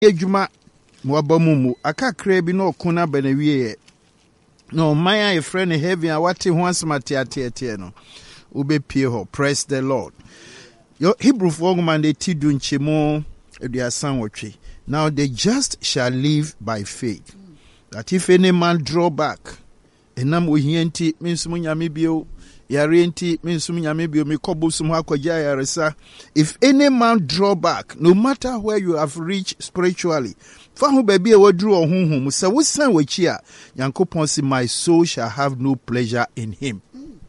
Ejuma Mwabamumu, aka krebi no kuna benewie. No, Maya a friend heavy and what he wants Matia no. Ube Pieho, praise the Lord. Your Hebrew woman they tidun chimo their sandwich. Now the just shall live by faith. That if any man draw back, enam uhienti means munyamibio. Yarenti minsumunyamebio mikobusum hakoja yaresa. If any man draw back, no matter where you have reached spiritually, fahu baby we drew on hum so we san we chia Yankopon say my soul shall have no pleasure in him.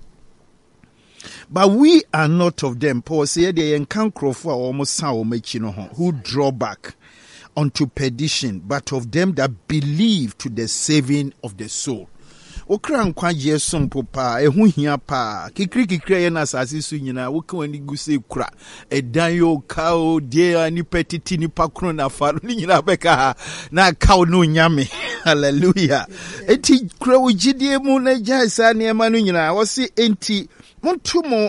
But we are not of them. Paul said they encounter for almost who draw back unto perdition, but of them that believe to the saving of the soul. Okra nkwaje sompo pa ehu hia pa kikri na asase su nyina woka wani guse kura edan yo kao die ani petiti ni pakro na faru ni nyina beka na kao no nyame. Hallelujah. Eti kura ugidie mu na jaisa ne ma no nyina wo se enti montumo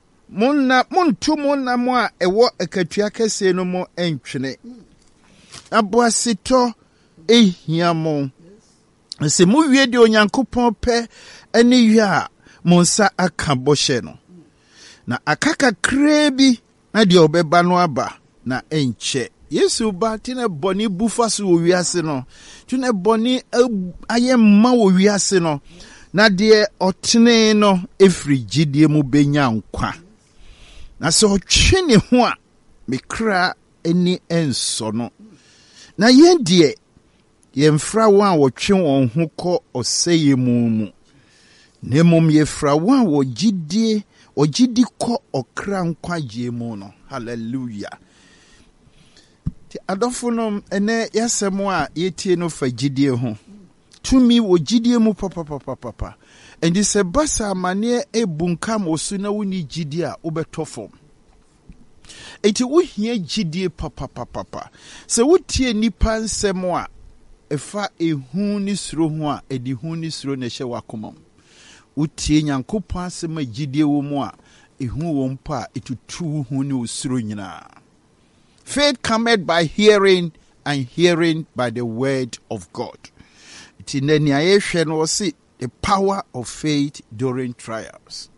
na mo a ewo akatua kese no mo entwene aboaseto ehia mo. Se mu wie de Onyankopon pe ene wie a monsa aka boshe no na akaka krebi na de obeba no aba na enche Yesu ba tine boni bufaso wo wiase no tine boni ayemma wo wiase no na de otene no efri gidie mu benya nkwa na se otwene ho a mekra eni enso no na yendie yemfra wan wo twe won ho ko oseye mu nemom yefra wan wo gidi ko okra nkwaje mu no. Hallelujah. Ti adofonom ene yasemo a yetie no fa gidie ho tumi wo gidie mu papa endi se basa mane ebunkam osu na woni gidie a obetofom eti wo hia gidie papa se wotie nipa nsemo a efa ehu ni suro ho a edi hu ni suro na hye wakomam utie Nyankopon asema gidie wo mu a ehu wo mpa etutu hu ni usuro nyina. Faith cometh by hearing, and hearing by the word of God. Tineni ayehwe no see the power of faith during trials.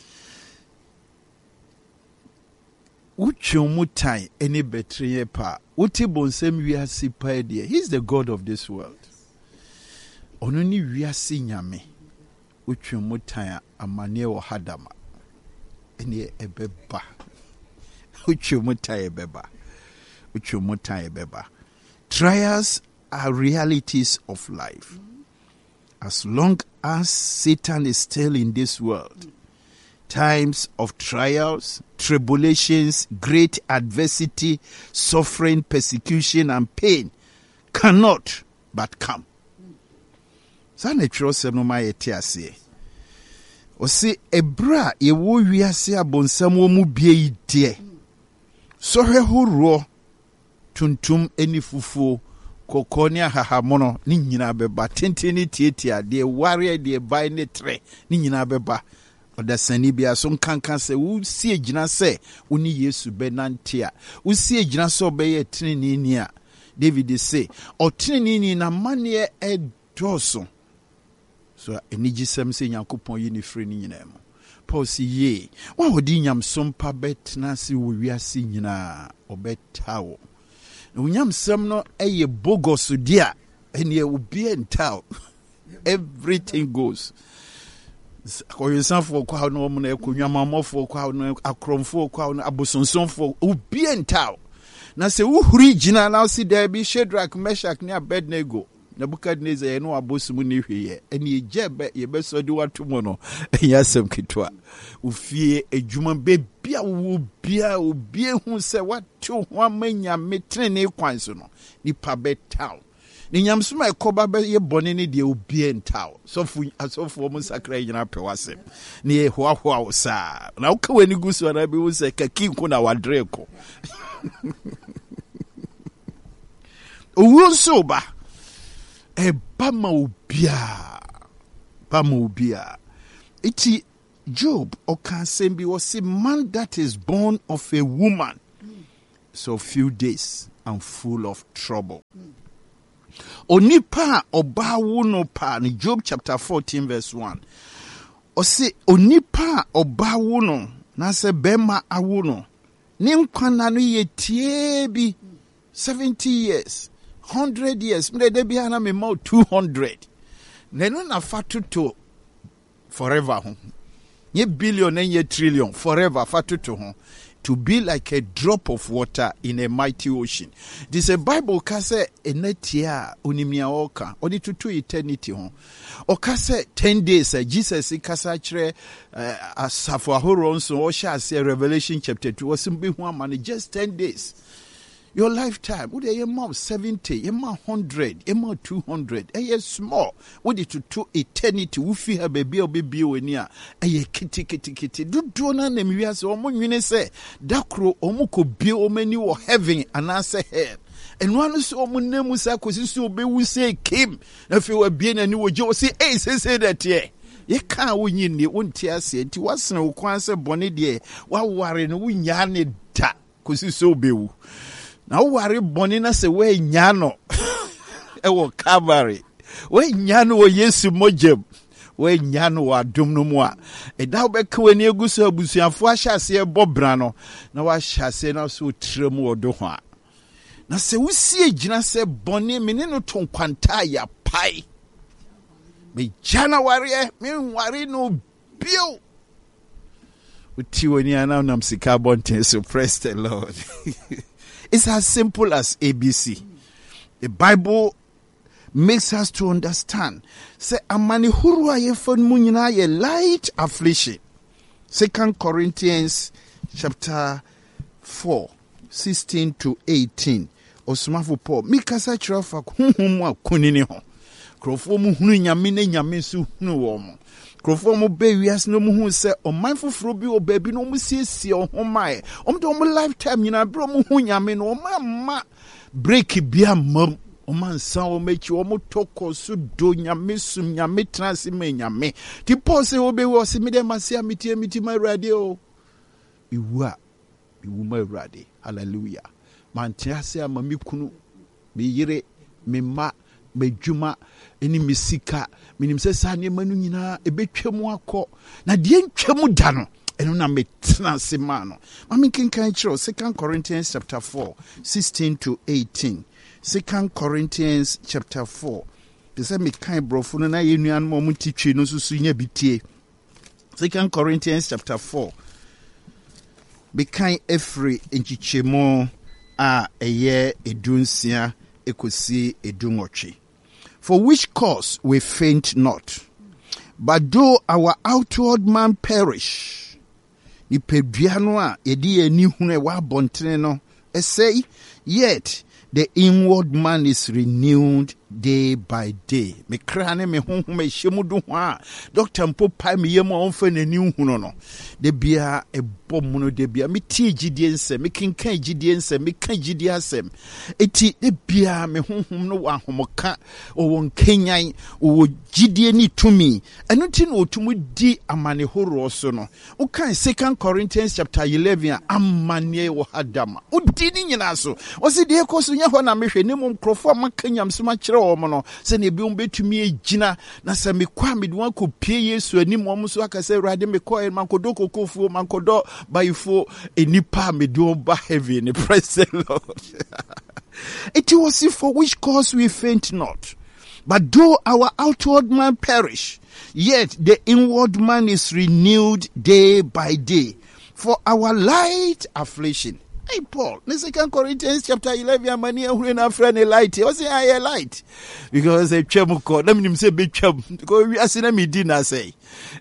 Uchumutai any betrayal pa uti bonsem wiase pa dia. He's the God of this world. Ononi wiase nyame uchumutai amane wo hadama ene ebeba uchumutai ebeba. Trials are realities of life. As long as Satan is still in this world, times of trials, tribulations, great adversity, suffering, persecution, and pain cannot but come. Sana trust no ma yetiase. O se ebra ye wo wiase abonsam wo mu bie ide. So horo tuntum eni fufuo kokoni ahahamono ni nyina beba tenteni tietia de ware de bai ne tre ni nyina beba odasani bia so nkankan se wo sie gina se oni Yesu benantia wo sie gina so obeye teneni ni a David say oteneni na mane edoso so enigisem se Nyankopon yi ni frɛ ni nyina mo Paul si ye wa wodi nyam sompa betna se wo wiase nyina obetawo unyam sem no eye bogos dia ene obi entao everything goes koyensanfo kwa no mo na ekonwamamofo kwa no akromfo kwa no abosonsonfo obi entao na se uhuri gina na si there bi Shadrach, Meshach ne Abednego Nebukadnezar ye no abosumu ne hweye ene ejebe ye besodi watomo no yasem kitwa ufie ejuma bebia wo bia obi hu se watu ho amanya metrene kwanso no nipa betaw ni nyamsuma ekoba be ye bone ne de obi entaw sofu mo sakra nyina pewasem ne ye hoahoa wo sa na uka wani gusu na bi wo se kakinko na wadreko owunso ba bama ubia. Iti Job okansembi was a man that is born of a woman. So few days and full of trouble. Onipa oba wuno pa ni Job chapter 14 verse 1. Ose onipa oba wuno na se bema awuno. Ni nkwana no ye tie bi 70 years, 100 years. Mre de bi ana me ma 200. Neno na fatuto forever ho. Ye billion and ye trillion forever fatuto ho. To be like a drop of water in a mighty ocean. This a Bible kase enetia unimia oka. Odi to eternity hon. Okase 10 days Jesus kasa chre asafo ahoro nso o sha say Revelation chapter 2 osimbi hu amane just 10 days. Your lifetime, would a mom 70, a mom 100, a mom 200, a small, would it to eternity, who feel her baby or baby when near a kitty. Do na name you as Omun say, Dakro Omuko Bio menu or heaven and answer her. And one is Omun Nemusa, because so be we say, Kim, if you were being a new Joe, say, say that, yeah. Ye can't win in the one tear said, to us no quansa bonnet, dear, while warring win yarn ta, because you so be. Now worry bonina se we nyano ewo Calvary we nyano wo Yesu mojem we nyano wa dum no mu a eda be ka wani eguso abusuafo ahyase bobra no na wa hyase na so trem wodo ho a na se wusie gina se boni mene no tonkwanta ya pai me January me worry no bio uti woni ana nam sika bonten so praise the Lord. It's as simple as ABC. The Bible makes us to understand. Say, amani hurua ye fon munyina ye light affliction. 2 Corinthians chapter 4, 16 to 18. Osmafu Paul. Mikasa chirafa huhumu wa kunini ho. Krofo mu hunu nyame ne nyame su hunu womo. Krofo mu be wias no mu hu se o manfoforo bi o baabi no mu siesie o homae de o mu lifetime nyina bro mu hu nyame no o ma break bia mam o man san o mechi o mu toko so do nyame sum nyame transi me nyame ti pose o be wo se me dem asia miti ma rade o iwu ma rade hallelujah man tia se ama mi kunu me yire me ma medjuma eni misika minim se sa ne manu nyina ebetwam akọ na de ntwam da no eno na metena se ma no mami kenkan kiro 2 Corinthians chapter 4 16 to 18 2 Corinthians chapter 4 de se me kan brofo no na yenuan mo mutitwe no susu nya bitie 2 Corinthians chapter 4 be kan every enchichemo a eye edunsia ekosi edunotwe. For which cause we faint not, but though our outward man perish, ni peduano a yedi eni hune wa bontene no, say, yet the inward man is renewed day by day. Me krane me honhom e hyemudu ho a doctor mpo pai me yem onfa nani huno no. De bia e bom no de bia me tie gidie nsem, me kenkan gidie nsem, me kan gidie asem. Eti de bia me honhom no wa homoka o won kenyan o gidie ni tumi. Eno ti no otumu di amane horo so no. O kan 2 Corinthians chapter 11 amane wo hadama. O di ni nyina so. O se de ekoso nya ho na mehwe ne mom krofo amakanyam so ma kire wo mo no. Se ne bi on betumi egina na se me kwa me de wan ko pie Yesu anim wo so aka se Awurade me ko mankodo kokofuo mankodo baifo enipa me do ba heaven. Praise the Lord. It was for which cause we faint not. But though our outward man perish, yet the inward man is renewed day by day. For our light affliction. Hey Paul, in 2 Corinthians chapter 11, many are when a friend a light. I say I light because a chemuko. Let me say big chum. Because we are seeing me dinner say.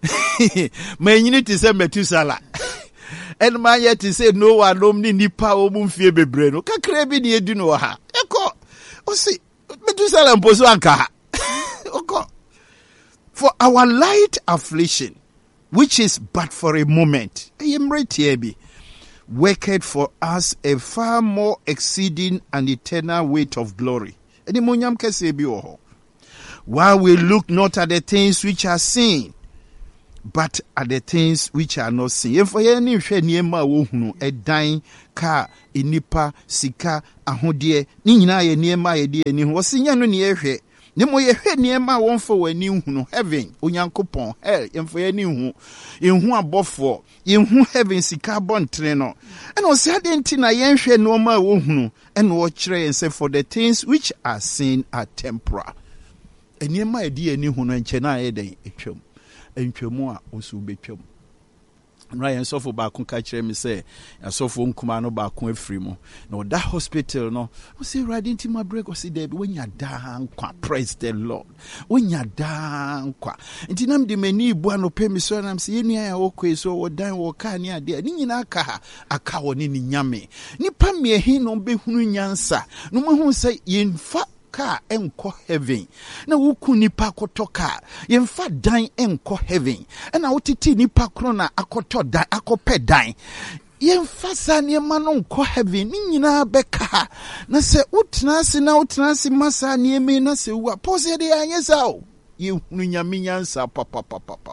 My unit is a metusala. And my yet to say no one omni nipa omum fie bebre no. Ka krebi ni edu no ha. Eko. O see metusala mposo anka. Oko. For our light affliction, which is but for a moment. I am right here be. Worketh for us a far more exceeding and eternal weight of glory. While we look not at the things which are seen, but are the things which are not seen. If we any hwe niema wo hunu edan ka enipa sika ahodie ni nyina ye niema ye die ni ho sinya no ne ehwe ne mo ye hwe niema won fo wani hunu heaven onyankopon hell yemfo ye ni hu enhu abofo yenhu heaven sika bontre no and o sia de nti na yen hwe no ma wo hunu and wo kire yen say for the things which are seen are temporal eniema ye die ni hunu enche na ye den etwam entwemu a osu betwam Ryan sofo ba kun ka kire me say sofo nkuma no ba kun afiri mu na that hospital no we say riding to my break o say there when ya dan kwa praise the Lord when ya dan kwa nti nam de mani ibu anope mi so nam say yenu ya okwe so wo dan wo ka ni ade ni nyina aka wo ni nyame nipa me hin no be hunu nyansa no mo hu say yemfa ka enko heaven na wuku nipa kotoka yemfa dan enko heaven na wotiti nipa kro na akoto dan akope dan yemfa sa ne ma no enko heaven ni nyina beka na se utena se masa ne me na se wa pose de anyesa o ye hunu nyame nyansa papa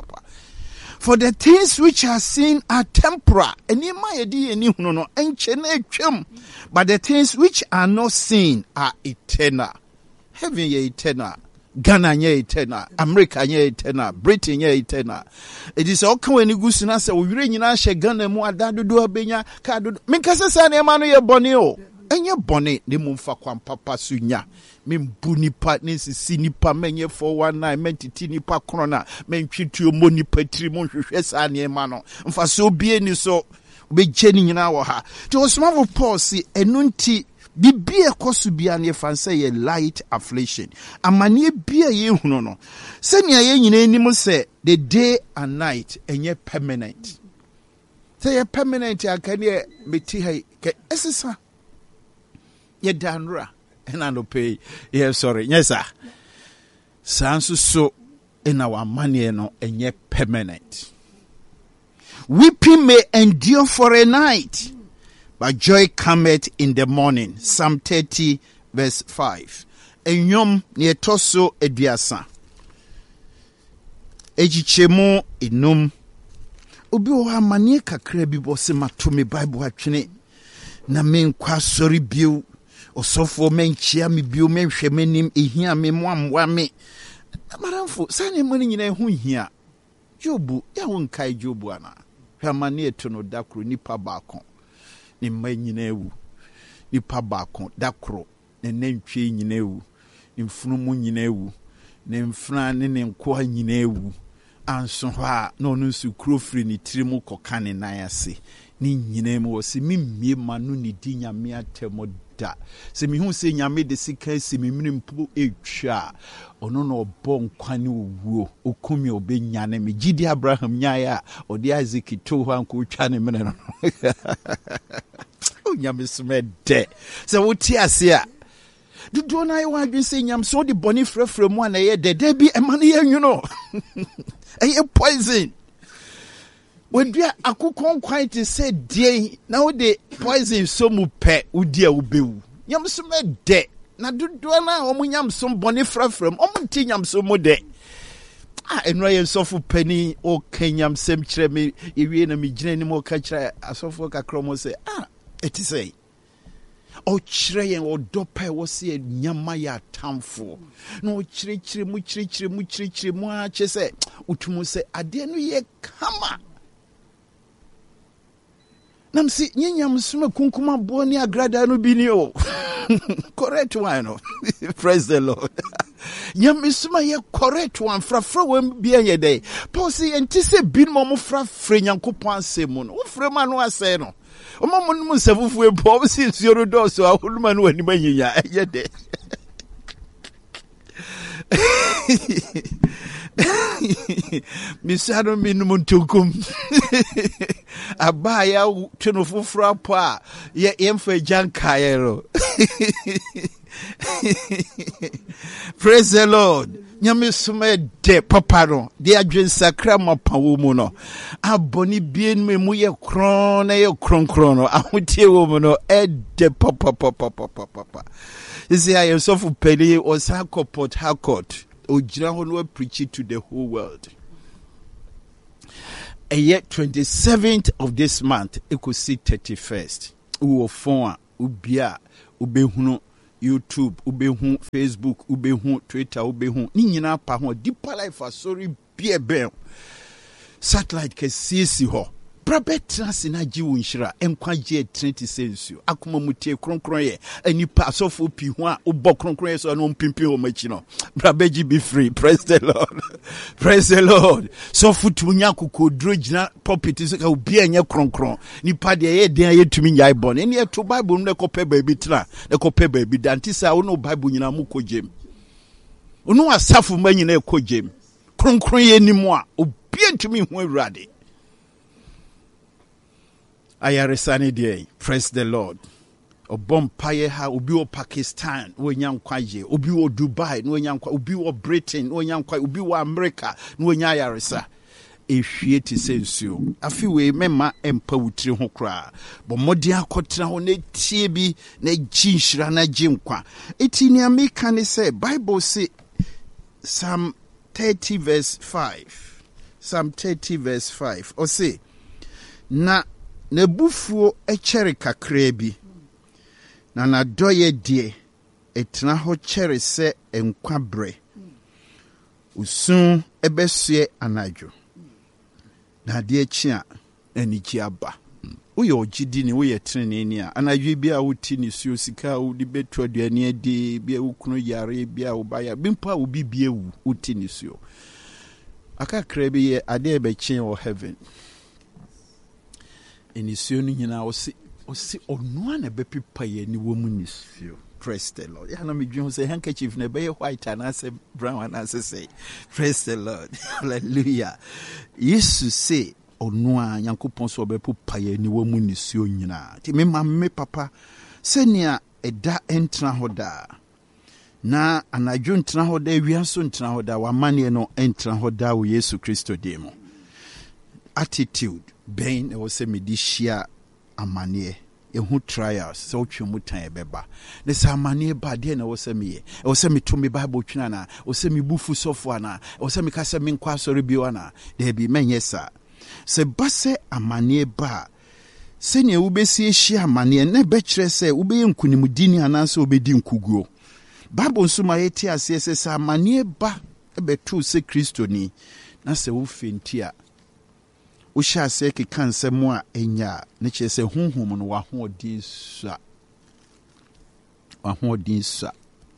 for the things which are seen are temporal eni ma ye di eni hunu no enche na etwam but the things which are not seen are eternal. Heaven ye eternal, Ghana ye eternal, America ye eternal, Britain ye eternal. It is all come when you go to say, we really na she Ghana mo adadu do abenya ka do. Me kase sa na ma no ye boni o. Enye boni ne mo mfa kwam papa sunya. Me mbu nipa ne sisi nipa menye 419 mentiti nipa krona men twituo mo nipa tiri mo hwehwe sa na ma no. Mfa so bie ni so be geni nyina wo ha. To osmavo Paul si enunti bibie kosu bia ne fanse ye light affliction amane bia ye hunu no se ne ye nyina anim se the day and night enye permanent say ye permanent akane meti hai ke esisa ye danra ena no pay ye sorry yes sansu so in our money no enye permanent weeping may endure for a night but joy cometh in the morning. Psalm 30 verse 5. Enyom ne toso eduasa. Ejichemu enum. Obi o amane kakra bi bo se mato me Bible atwene. Na men kwa sori bio. Osofo men chia me bio men hwe menim ehia me moamwa me. Maramfo sane mani nyina hu hia. Jobu ya wonkai Jobu ana. Hwe amane eto no dakro nipa baako. Ni mma nyina ewu nipa baako dakro ne nantwie nyina ewu ni mfunumu nyina ewu ne mfra ne nkoa nyina ewu anso ha na onu su krofri ni tirimu koka ne nan ase ni nyina mu wose mimmie manu ni di nyame atemo da se mi hu se nyame de sika se mi mini mpo etwa ono no obo nkwane owuo okumi obenya ne me gidi Abraham nyaaya odi Isaac to ho anko twa ne mene no nyame smede se woti ase a dudu na ye wadwen se nyam so de boni frefre mu na ye de bi emane ye nwuno eye poison when dia akukon quite say dey na wo de poison so mu pe udi a ubewu nyam smede na dudu na o mu nyam so boni frefre o mu ti nyam so mu de enra ye sofu pani o kenyam sem kire me ewie na me gina ni mo ka kire asofo kakro mo say eti say o kire yen o dopa wo se nyama ya tamfo na o kire mu a che say utumu say ade no ye kama nam si nyanyam suma kunkuma bo ni agrada no bi ni o correct one no praise the Lord nyam suma ye correct one frafra wam bia ye dey Paul say enti se bin mo frafra nyankopon asemu no wo frɛ ma no asɛ no o ma mo no nsafufu e Paul si nsuoro do so ahuluma no ani manyinya ye dey misado minum ntukum abaya tweno fufura po a yemfa jankayero praise the Lord nyame suma de papa no de adwen sakra mapawo mu no aboni bien mu ye kron na ye kronkron no ahotie wo mu no de papa isi ayo sofu peli o sakopot hakot ogira ho no preach to the whole world A year 27th of this month, it could see 31st. Uwo phone, ubia, ubehunu, YouTube, ubehun, Facebook, ubehun, Twitter, ubehun. Ni nyina pa ho deeper life sorry be bem. Satellite ke sisi ho. Brabe transina ji wunshira enkwaje Trinity sensio. Akuma mutie kronkron ye anipa asofo pi ho a obọ kronkron ye so no mpimpi ho machi no. Brabe ji be free. Praise the Lord. Praise the Lord. So futu nya kokodro gina pulpit so ka obi anya kronkron. Nipa de ye den ye tumi nyai bon. Eni e to Bible no kope baabi tra. Ne kope baabi danti sa wo no Bible nyina mu kojem. Ono asafo ma nyina e kojem. Kronkron ye nimu a obi ntumi ho awurade. Ayaresani day. Praise the Lord. Obompaye ha obi wo Pakistan wo nyankwaje, obi wo Dubai no nyankwa, obi wo Britain no nyankwa, obi wo America no nya ayaresa. Ehwie ti sensuo. Afi we mema empa wutiri ho kra. Bo modi akotra ho na tie bi na jinhira na jinkwa. Eti ni America ne say Bible say Psalm 30 verse 5. Psalm 30 verse 5. O say na nebufuo echere kakra bi na nadoye die etna ho chere se enkwabre usun ebesue anadwo na de echi a anigi aba uye ogidi ni uye trene ni a anadwo bia wuti ni suo sika wudi betu aduane adi bia wukunu yare bia wobaya bimpa obi bia wu wuti ni suo akakra bi ye ade be chen o heaven Enisio ni nyina osi onua na be pipa ye ni wo mu nisio. Praise the Lord. Ya na me dwen say handkerchief na be white and say brown and say praise the Lord. Hallelujah. Yesu say onua Yankopon so be pipa ye ni wo mu nisio nyina. Ti me ma me papa senia eda entra hoda. Na anadwo ntra hoda wianso ntra hoda wa mane no entra hoda wo Yesu Kristo demo. Attitude ben was a medishia amanie who trials so chumutan beba ne sa amanie ba de na was me e was me to me Bible twina was me bufu sofo na was me kasa me nkwa sori biwa na de bi menye sa se base amanie ba se ne ubesi ehia amanie na be kire se ube nkunimdini ananse obedi nkuguo Bible nsuma yeti ase se sa amanie ba ebetu se Kristo ni na se wo fentia Usha se ki kanse mwa enya ne che se hunhum no wa hoodin sa.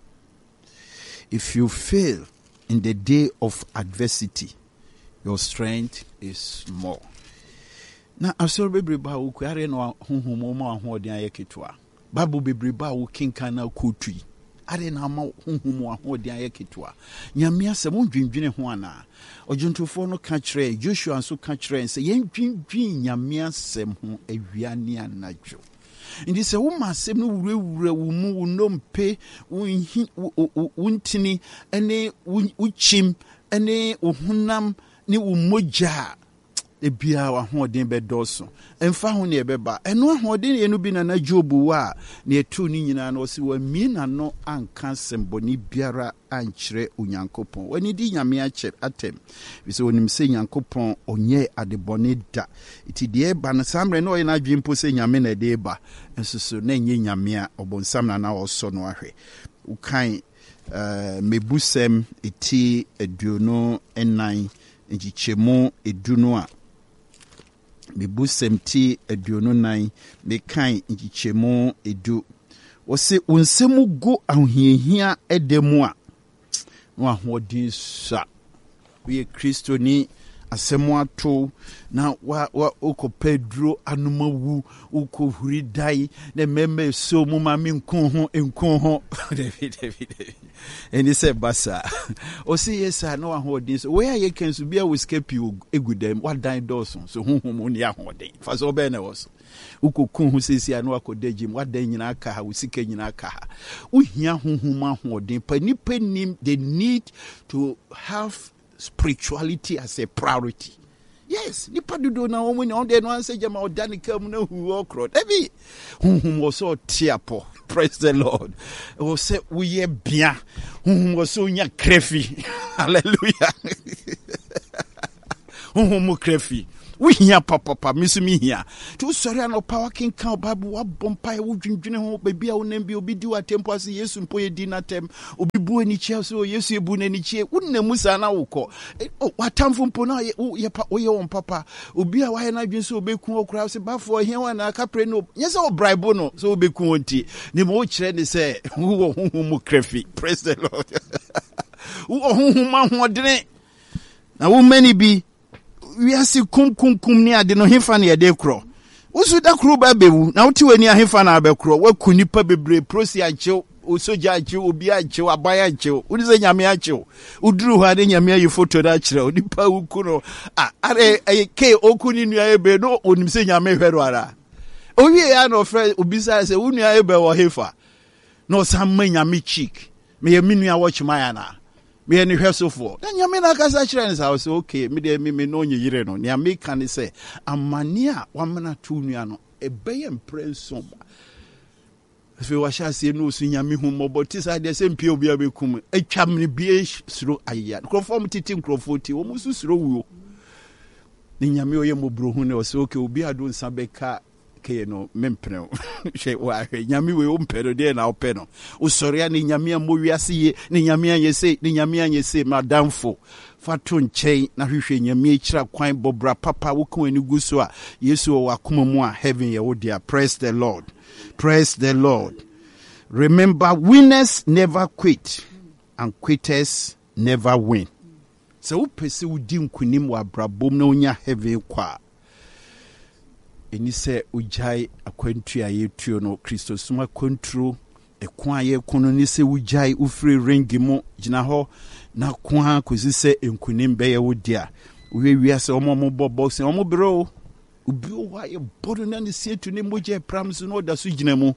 If you fail in the day of adversity, your strength is small. Na asoro bebreba wo kware no hunhum mo ahoodin ayeketwa. Babu bebreba wo kinkan na kotui. Are na ma hunhum ahoodin ayeketwa. Nyame asem ndwindwene ho ana. Ojuntufo no ka kire Joshua nso ka kire nse yendwindwin nyame asem ho awiane anadwo ndi se wo masem no wurawura wo mu wo nompe wuntini ene wuchim ene ohunam ne wo mogya ebia wa hoden bedoso emfa ho ne ebeba eno hoden ye no bi na Jobu wa ne etu ni nyina no si wa mi na no anka semboni biara ankyere Onyankopon wani di nyame ache atem bi se onim se Nyankopon onye adebone da iti de ba na samre no ye na dwempo se nyame na de ba ensoso na nye nyame a obonsam na oso no ahwe ukan mebusem eti eduno enan njichemu eduno a Mebusem aduonu nan mekan nchichemu edu wose unsemu go ahohiahia edemu a no ahodin sa we Kristo ni asemu ato na wa okopedro anumawu ukohuri dai na meme so mu ma nko ho David eni se basa o si yesa no ahodin so where ye can so bia we escape you egudem what die doson so honhom oni ahodin fa so be na was ukokun ho sesi anu akodagim what die nyina aka ha usika nyina aka ha uhia honhom ahodin pa nim they need to have spirituality as a priority. Yes, nipa dudu na omo ni onde no anse jama odanika mu na hu okro. Ebi hunhum was so tiapo. Praise the Lord. O se uye bia. Hunhum was so nya krefi. Hallelujah. honhom krefi we hia papa misumi hia to sorry an power king kan bible wa bompa wo dwendwene ho baby a wonam bi obi di wa tempo ase yesu mpo ye di na tem obi bu ani chia so yesu ebu na ni chie wonna musa na wokọ watamfo mpo na ye pa wo ye won papa obi a wa ye na dwen so obeku okura se bafo hia wa na aka pre no nyese o bribe no so obeku wonti ni mo kire ni se wo honhom krefi praise the lord wo honhom ahodene na wo mani bi we are see kum ni ade no hefa na yede kro usu da kro ba bewu na wuti wani ahefa na abekro wa kunipa bebre prosi anche osoja anche obi anche abaya anche udi se nyame anche uduru ho ade nyame ayi photo da kire onipa wuku no are ke okuni nua ebe no onim se nyame hwero ara owie ya no fre obi sa se unua ebe wo hefa no samma nyame cheek me nua watch my na me any hwesofo na nyame na kasa kire ne sa so okay me de me no nye yire no ne me kan se amane a wamana to nua no ebeye mprenso fe wa sha se no su nyame hu moboti sa de se mpie obi abekum atwam ne bie suro aya krofom titi krofoti wo musu suro wuo ne nyame oye mobro hu ne o se okay obi ado nsa beka ke no mempeno she wa nyame we ompero de na openo usori ani nyame amowiase ye ni nyame anyese ni nyame anyese madamfo fato nchen na hwehwe nyame akira kwan bobra papa wo kan ani guso a yesu o wakoma mu a heaven ye wo dia praise the lord remember winners never quit and quitters never win so wo pese wo di nkunim wa brabom na onya heaven kwa eni se ujai akwantu ayetuo no Kristo suma kontro ekwan ye kono ni se ujai ufiri ringi mu gina ho na kwa kozi se enkunim be ye wodia wiewia se omo box omo bro ubi o wa ye bodo na ni se tu ne moje prams no da su gina mu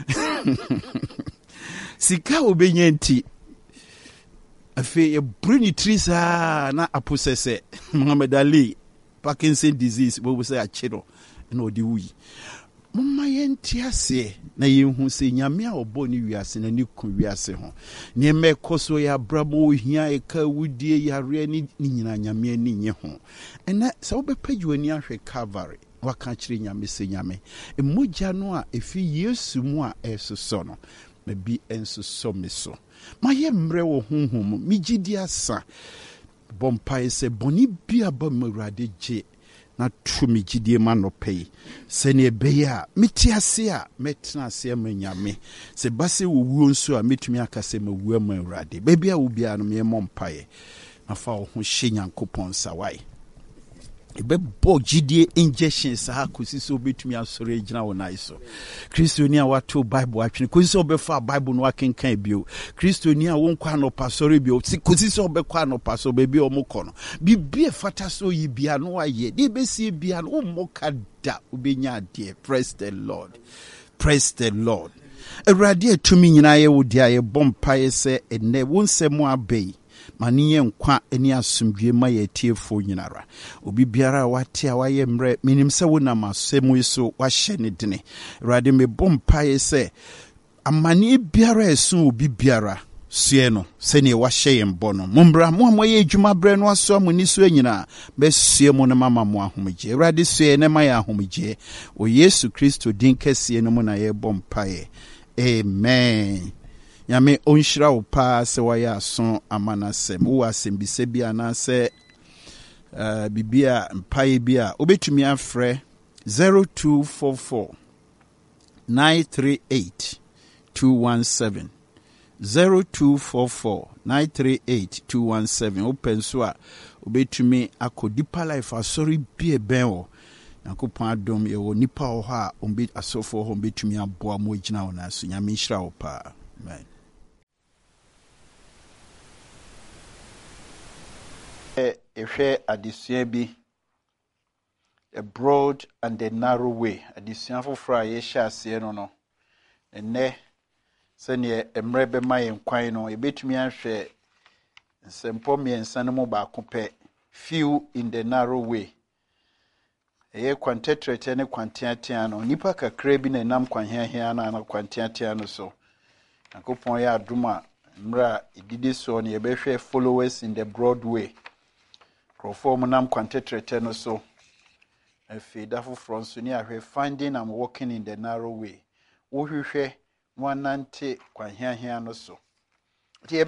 sika obenya nti afi ye bruni trisa na aposese Muhammad Ali Parkinson disease bo say achiro na odi wi mama yenti ase na yehu se nyame a obo ni wiase na ni ku wiase ho ne mekoso ya brabo hia e ka wudie yare ni nyina nyame ani nye ho ena se obepagu ani ahwe Calvary waka kire nyame se nyame emogya no a efi Yesu mu a esoso no ma bi ensoso meso ma ye mre wo honhom mi gidi asa bompa ese boni bia ba mawrade je na tumi gidie ma no pay se ne beya metiase a metna ase ma nyame se base wo wuo nso a metumi akase ma wuo ma awrade bebia wo bia no me mompae na fa wo ho hye Nyankopɔn sawai ebe bo gidie injection sa akosi so betumi asore agina wo nai so Kristoni a wato Bible atwene kosi so befa Bible no akenkan bio Kristoni a won kwa no pasore bio kosi so bekwa no paso bebi o mokɔ no bibie fata so yi bia no aye de besie bia no moka da obenya ade praise the lord Awurade atumi nyina ye wo dia ye bompa ye se ene wonsɛm abai maniye nkwa eni asumdwe ma ye tiefo nyinara obi biara wate a waye mre minim se wonam asemu iso wahye ne dene Awurade me bompa ye se amane biara esu obi biara sue no se ne wahye ye mbo no mombra mo amoye adwuma bre no aso amoni so anyina be sue mo na mama mo ahomgye Awurade sue ne ma ye ahomgye o Yesu Kristo din kese no mo na ye bompa ye amen Yame onshira upa se waya ason amanasem wo asembise bia na se bibia mpaye bia obetumi afre 0244 938 217 0244 938 217 open so a obetumi akodipa life asori bia ben wo Nyankopɔn adom ye wo nipa ho a ombe asofo ho betumi aboa mo gina wo na so nyame nshira upa amen. Ehwe adesua bi a broad and a narrow way adesua foforo a ye hye ase no enne se ne emre be maye nkwan no ebetumi ahwe nsempo miensa no mo ba kopɛ few in the narrow way eye kwantetrete ne kwanteatea no nipa kakra bi na nam kwanhiahia na kwanteatea no so akopon ya aduma mra ididi so ne ebehwe followers in the broad way Krofo mu nam kwantetrete no so. Efi da foforɔ nso ni ahwɛ finding and walking in the narrow way. Wohwehwɛ wanante kwanhiahia no so.